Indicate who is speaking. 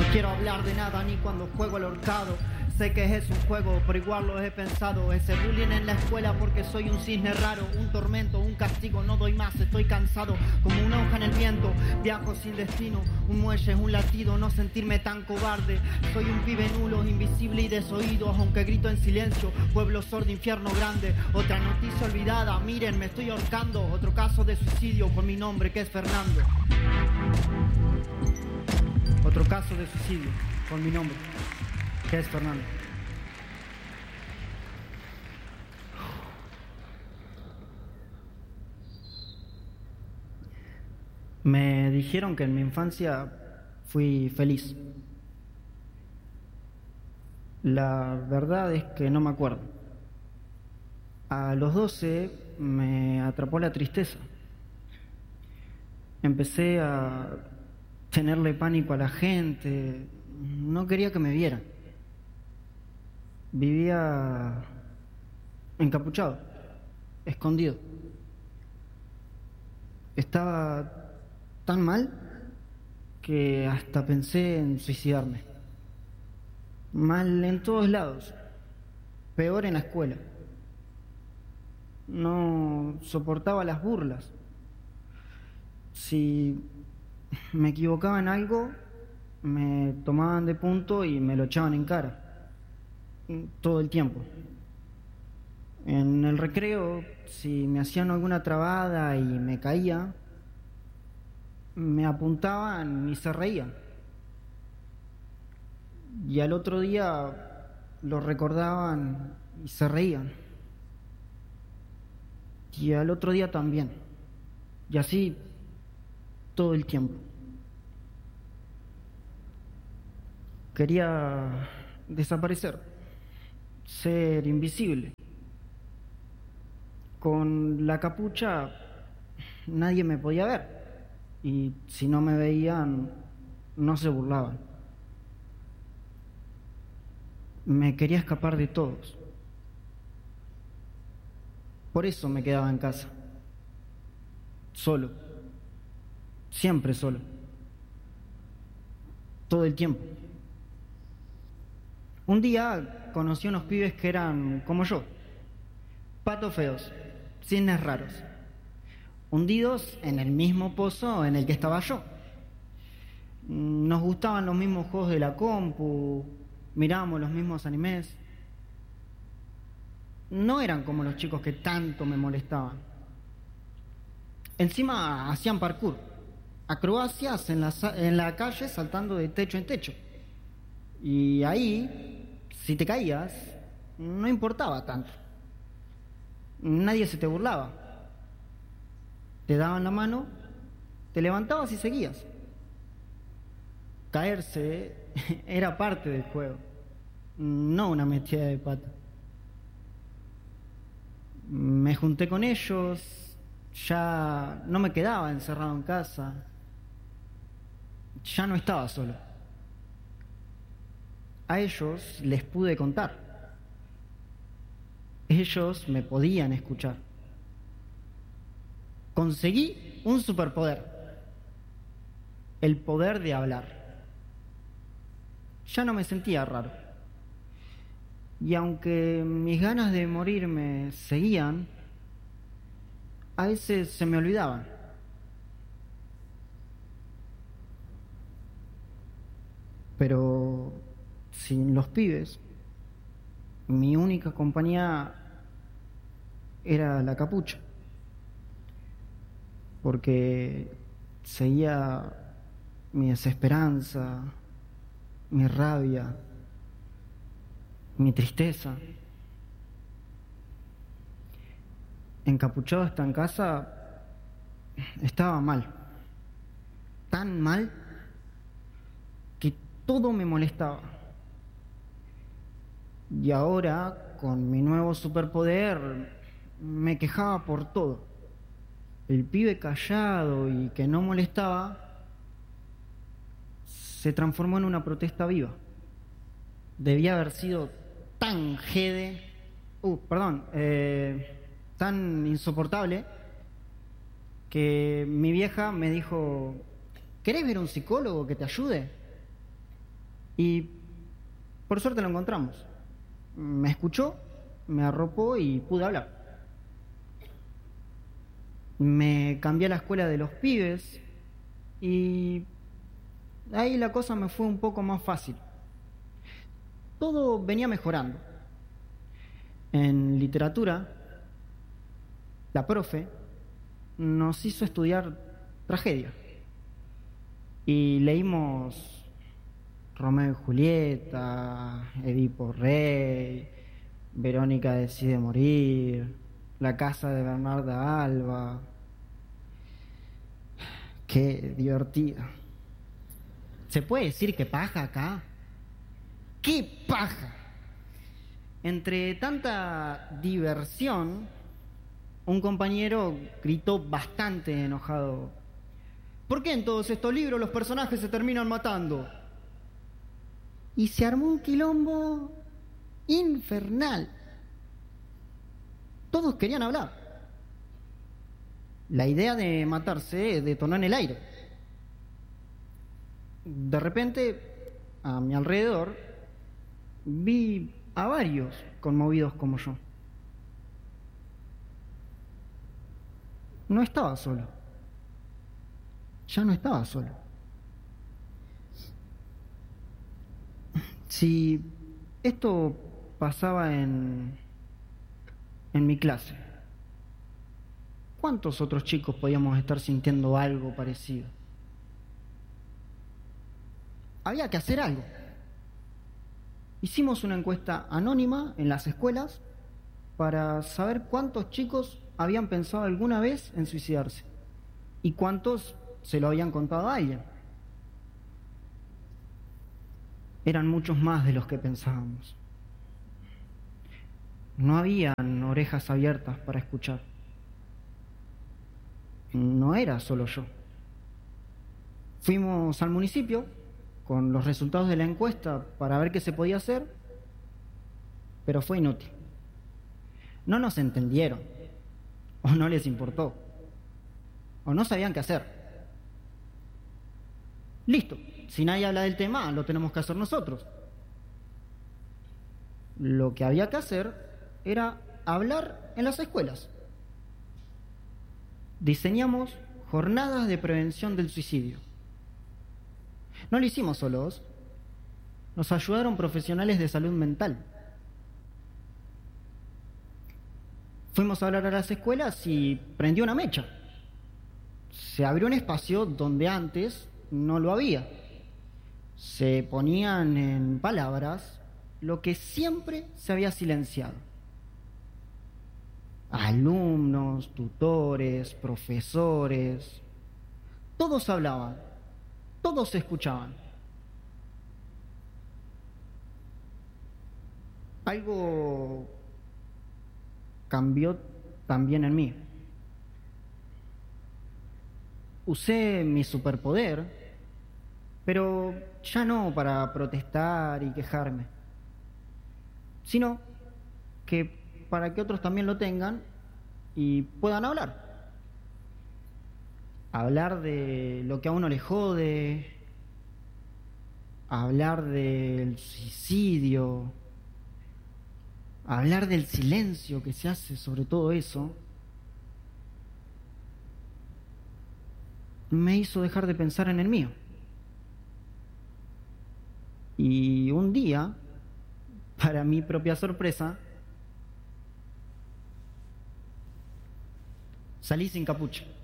Speaker 1: quiero hablar de nada ni cuando juego al ahorcado. Sé que es un juego, pero igual lo he pensado. Ese bullying en la escuela porque soy un cisne raro, un tormento, un castigo, no doy más, estoy cansado. Como una hoja en el viento, viajo sin destino. Un muelle, un latido, no sentirme tan cobarde. Soy un pibe nulo, invisible y desoído, aunque grito en silencio. Pueblo sordo, infierno grande. Otra noticia olvidada, miren, me estoy ahorcando. Otro caso de suicidio por mi nombre que es Fernando. Otro caso de suicidio por mi nombre que es Fernando. Me dijeron que en mi infancia fui feliz. La verdad es que no me acuerdo. A los 12 me atrapó la tristeza. Empecé a tenerle pánico a la gente. No quería que me vieran. Vivía encapuchado, escondido. Estaba tan mal que hasta pensé en suicidarme. Mal en todos lados, peor en la escuela. No soportaba las burlas. Si me equivocaba en algo, me tomaban de punto y me lo echaban en cara. Todo el tiempo. En el recreo, si me hacían alguna trabada y me caía, me apuntaban y se reían. Y al otro día lo recordaban y se reían. Y al otro día también. Y así todo el tiempo. Quería desaparecer. Ser invisible. Con la capucha nadie me podía ver. Y si no me veían, no se burlaban. Me quería escapar de todos. Por eso me quedaba en casa. Solo. Siempre solo. Todo el tiempo. Un día conocí a unos pibes que eran como yo. Patos feos, cisnes raros. Hundidos en el mismo pozo en el que estaba yo. Nos gustaban los mismos juegos de la compu, mirábamos los mismos animes. No eran como los chicos que tanto me molestaban. Encima hacían parkour, acrobacias en la calle saltando de techo en techo. Y ahí, si te caías, no importaba tanto. Nadie se te burlaba. Te daban la mano, te levantabas y seguías. Caerse era parte del juego, no una metida de pata. Me junté con ellos, ya no me quedaba encerrado en casa, ya no estaba solo. A ellos les pude contar. Ellos me podían escuchar. Conseguí un superpoder, el poder de hablar. Ya no me sentía raro. Y aunque mis ganas de morirme seguían, a veces se me olvidaban. Pero sin los pibes, mi única compañía era la capucha. Porque seguía mi desesperanza, mi rabia, mi tristeza. Encapuchado hasta en casa, estaba mal. Tan mal que todo me molestaba. Y ahora, con mi nuevo superpoder, me quejaba por todo. El pibe callado y que no molestaba se transformó en una protesta viva. Debía haber sido tan tan insoportable que mi vieja me dijo: ¿querés ver a un psicólogo que te ayude? Y por suerte lo encontramos. Me escuchó, me arropó y pude hablar. Me cambié a la escuela de los pibes y ahí la cosa me fue un poco más fácil. Todo venía mejorando. En literatura, la profe nos hizo estudiar tragedia y leímos Romeo y Julieta, Edipo Rey, Verónica decide morir, La casa de Bernarda Alba. Qué divertido. ¿Se puede decir que paja acá? ¡Qué paja! Entre tanta diversión, un compañero gritó bastante enojado: ¿por qué en todos estos libros los personajes se terminan matando? Y se armó un quilombo infernal. Todos querían hablar. La idea de matarse detonó en el aire. De repente, a mi alrededor, vi a varios conmovidos como yo. No estaba solo. Ya no estaba solo. Si esto pasaba en mi clase, ¿cuántos otros chicos podíamos estar sintiendo algo parecido? Había que hacer algo. Hicimos una encuesta anónima en las escuelas para saber cuántos chicos habían pensado alguna vez en suicidarse y cuántos se lo habían contado a alguien. Eran muchos más de los que pensábamos. No habían orejas abiertas para escuchar. No era solo yo. Fuimos al municipio con los resultados de la encuesta para ver qué se podía hacer, pero fue inútil. No nos entendieron, o no les importó, o no sabían qué hacer. Listo, si nadie habla del tema, lo tenemos que hacer nosotros. Lo que había que hacer era hablar en las escuelas. Diseñamos jornadas de prevención del suicidio. No lo hicimos solos. Nos ayudaron profesionales de salud mental. Fuimos a hablar a las escuelas y prendió una mecha. Se abrió un espacio donde antes no lo había. Se ponían en palabras lo que siempre se había silenciado. Alumnos, tutores, profesores, todos hablaban, todos escuchaban. Algo cambió también en mí. Usé mi superpoder, pero ya no para protestar y quejarme, sino que para que otros también lo tengan y puedan hablar. Hablar de lo que a uno le jode, hablar del suicidio, hablar del silencio que se hace sobre todo eso, me hizo dejar de pensar en el mío. Y un día, para mi propia sorpresa, salí sin capucha.